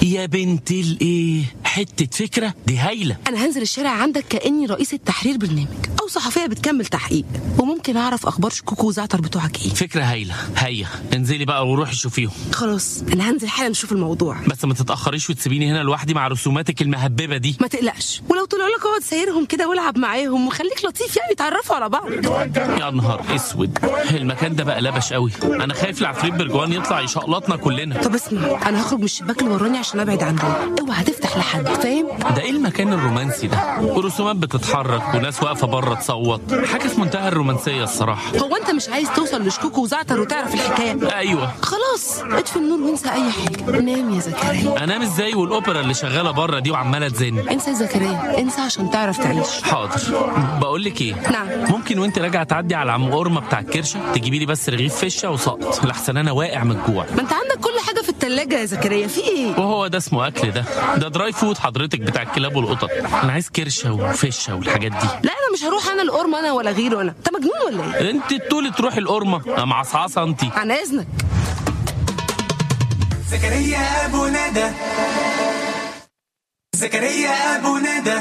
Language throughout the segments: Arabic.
يا بنت الايه، حته فكره دي هايله. انا هنزل الشارع عندك كاني رئيسة تحرير برنامج او صحفيه بتكمل تحقيق، وممكن اعرف اخبار شكوكو وزعتر بتوعك ايه. فكره هايله. هيا انزلي بقى وروحي شوفيهم. خلاص انا هنزل حالا نشوف الموضوع، بس ما تتاخريش وتسيبيني هنا لوحدي مع رسوماتك المهببه دي. ما تقلقش، ولو طلعوا لك اقعد سايرهم كده والعب معاهم وخليك لطيف، يعني تعرفوا على بعض. يا نهار اسود، المكان ده بقى لبش قوي. انا خايف العفريت برجوان يطلع يشقلطنا كلنا. طب اسمع، انا هخرج من الشباك اللي وراني عشان ابعد عن دول، اوعى تفتح لحد، فاهم؟ ده ايه المكان الرومانسي ده؟ ورسومات بتتحرك وناس واقفه بره تصوت، حاجه في منتهى الرومانسيه الصراحه. هو انت مش عايز توصل لشكوكو وزعتر وتعرف الحكايه؟ ايوه خلاص اطفي النور وانسى اي حاجه، نام يا زكريا. انام ازاي والاوبرا اللي شغاله بره دي وعماله تزن؟ انسى يا زكريا، انسى عشان تعرف تعيش. حاضر. بقول لك ايه، نعم. ممكن وانت راجعه تعدي على عم قرمه بتاع الكرشه تجيبي لي بس رغيف فشه وسقط، لحسن انا واقع من الجوع. ما انت عندك كل حاجه في التلاجة يا زكريا، في ايه؟ وهو ده اسمه اكل؟ ده دراي فود حضرتك بتاع الكلاب والقطط. انا عايز كرشه وفشه والحاجات دي. لا انا مش هروح انا القرمه انا ولا غيره، انا انت مجنون ولا ايه؟ انت الطول تروحي القرمه مع عصعصه انت. عن اذنك. زكريا ابو ندى، زكريا ابو ندى.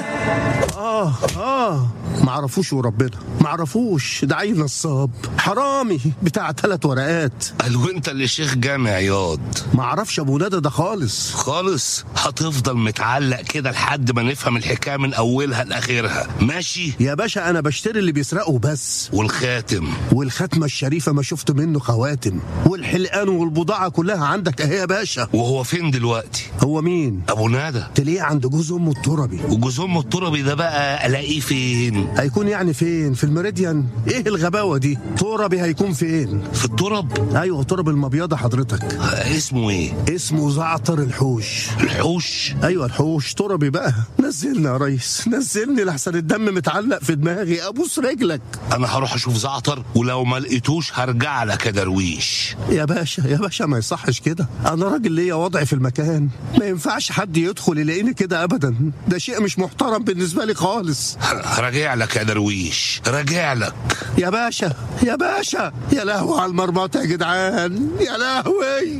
معرفوش وربنا معرفوش، ده عيل نصاب حرامي بتاع 3 ورقات. قالوا انت اللي شيخ جامع عياض. معرفش ابو ندى ده خالص. هتفضل متعلق كده لحد ما نفهم الحكايه من اولها لاخرها، ماشي يا باشا انا بشتري اللي بيسرقه بس. والختمه الشريفه ما شفت منه خواتم، والحلقان والبضاعه كلها عندك اهي يا باشا. وهو فين دلوقتي؟ هو مين؟ ابو ندى. تلاقيه عند جوز امه التربي. وجوز امه التربي ده بقى الاقيه فين؟ هيكون يعني فين؟ في الميريديان؟ ايه الغباوه دي؟ تربي هيكون فين؟ في الترب؟ ايوه ترب المبيضه حضرتك. اسمه ايه؟ اسمه زعتر الحوش. الحوش؟ ايوه الحوش تربي بقى. نزلني يا ريس نزلني لحسن الدم متعلق في دماغي، ابوس رجلك. انا هروح اشوف زعتر، ولو ما لقيتوش هرجع لك يا درويش. يا باشا ما يصحش كده، انا راجل ليا وضعي في المكان، ما ينفعش حد يدخل يلاقيني كده ابدا، ده شيء مش محترم بالنسبه لي خالص. راجع لك يا درويش، راجع لك. يا باشا يا لهوي على المرمطه يا جدعان، يا لهوي.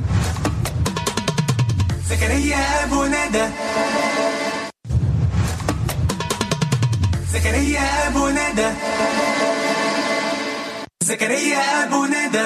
زكريا ابو ندى، زكريا ابو ندى، زكريا ابو ندى.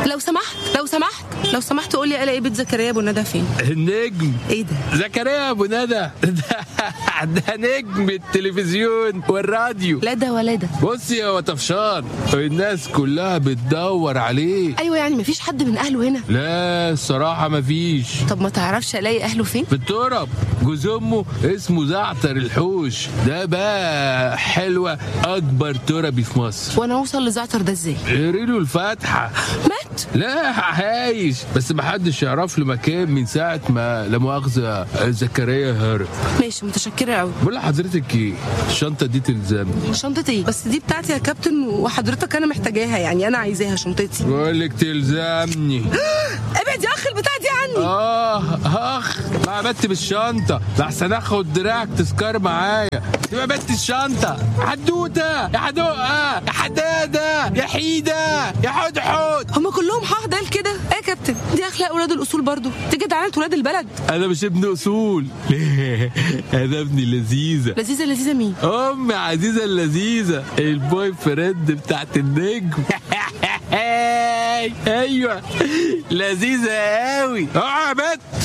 لو سمحت قول لي الاقي بيت زكريا ابو ندى فين؟ النجم. ايه ده؟ زكريا ابو ندى ده نجم التلفزيون والراديو. لا ده ولا ده. بصي هو طفشان، الناس كلها بتدور عليه. ايوه يعني مفيش حد من اهله هنا؟ لا الصراحه مفيش. طب ما تعرفش الاقي اهله فين؟ في الترب. جوز امه اسمه زعتر الحوش، ده بقى حلوه اكبر تربي في مصر. وانا اوصل لزعتر ده ازاي؟ قري له الفاتحه. مات؟ لا عايش، بس محدش يعرف له مكان من ساعه ما لا مؤاخذه زكريا هرب. ماشي متشكره قوي. بقول لحضرتك ايه، الشنطه دي تلزمني. شنطه ايه؟ بس دي بتاعتي يا كابتن، وحضرتك انا محتاجاها، يعني انا عايزاها شنطتي. بقول لك تلزمني. ابعد يا اخ البتاعه دي عني. اخ ما بت بالشنطه لحسن اخد دراعك تذكار معايا. تبقى بت الشنطه حدوته يا حدوقه يا حداده يا حيده يا حدحد. هم كلهم حاضل كده؟ ايه يا كابتن، دي اخلاق ولاد الاصول برضو، دي جدعانه ولاد البلد. انا مش ابن اصول. ليه؟ انا ابني لذيذه. لذيذه مين؟ امي عزيزه اللذيذه، البوي فريند بتاعت النجم. ايوه لذيذه قوي. يا بت